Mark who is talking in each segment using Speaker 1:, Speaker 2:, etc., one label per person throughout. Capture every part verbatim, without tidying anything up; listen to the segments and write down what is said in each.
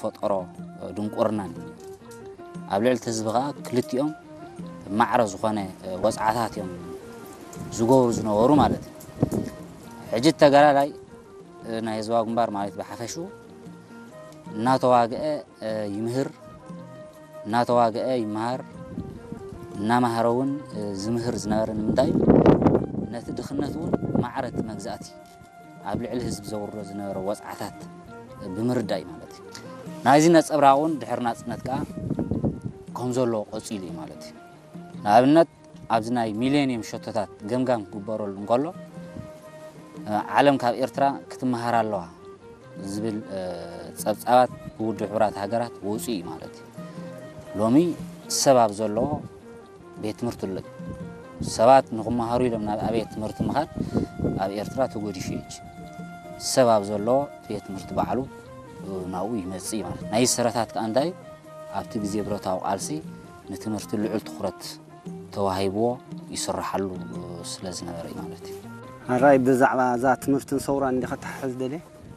Speaker 1: ዝፈጠሮ ድንቁርናን ኣብ ልዕሊ ህዝብኻ ክልቲኦም ማዕረ ዝኾነ ወጻዓታት እዮም ዝገብሩ ዝነበሩ ማለት እዩ ሕጂ ተጋራላይ ናይ ህዝባዊ ግንባር ማለት ብሓፈሹ እናተዋግአ ይምህር እናተዋግአ ይመሃር እናማሃረውን ዝምህር ዝነበረ ንምንታይ ነቲ ድኽነት እውን ማዕረት መግዛእቲ ኣብ ልዕሊ ህዝብ ዘውርዶ ዝነበረ ወጻዓታት ብምርዳይ ማለት እዩ ናይዚ ነፀብራቁን ድሕር ናጽነት ከዓ ከም ዘሎ ቆፂሉ እዩ ማለት እዩ ንኣብነት ኣብዚ ናይ ሚሌኒየም ሸቶታት ገምጋም ክግበረሉ እንከሎ ዓለም ካብ ኤርትራ ክትመሃር ኣለዋ ዝብል ጸብጻባት ብውድብ ሕብራት ሃገራት ወፂኡ እዩ ማለት እዩ ሎሚ ሰባብ ዘለዎ ቤት ትምህርቲ ኣሎ ሰባት ንኽመሃሩ ኢሎም ናብ ኣብየት ትምህርቲ ምኻድ ኣብ ኤርትራ ተጎዲፉ እዩ ሰባብ ዘለዎ ቤት ትምህርቲ በዓሉ ናብኡ ይመጽእ ማለት ናይ ሰረታት ከዓ እንታይ ኣብቲ ግዜ ብረታዊ ቃልሲ ንትምህርቲ ልዑል ትኹረት ተዋሂብዎ ይስራሓሉ ስለ ዝነበረ እዩ ማለት እዩ
Speaker 2: هراي بزعبا ذا تمرتن صورة اللي ختحز دلي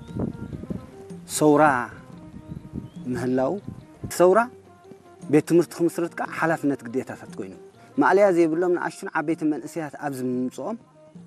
Speaker 2: صورة مهلاو صورة بيت تمرت خمسرتك حلفنت قديتها فتقوينو ما عليها زي بقول لهم عشان عبيت من اسيات ابز من صوم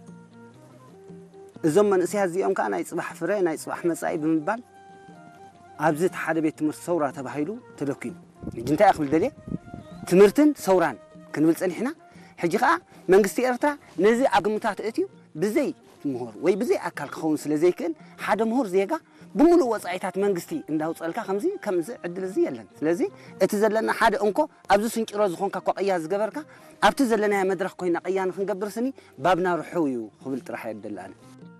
Speaker 2: الزم من اسيات زي يوم كان يصبح فرين يصبح مساي بمبال ابزت حدا بيت تمرت صورة تبهيلو تلوكين انت اخ بالدلي تمرتن صوران كنبل صنحنا حجي خا منغستي ارتا نزي عقمتات اتيو بزي مهور وي بزي اكل خون سلازي كن حدا مهور زيغا بملو وصايتات منغستي انداو صلكا خمسي كمز عدل زي يلن سلازي اتزلنا حدا انكو ابزو سنقرو زخونكا كو قياز غبركا ابت زلنا مدرخ كوينا قيان خنغبر سني بابنا رحويو خبل طرح يدلان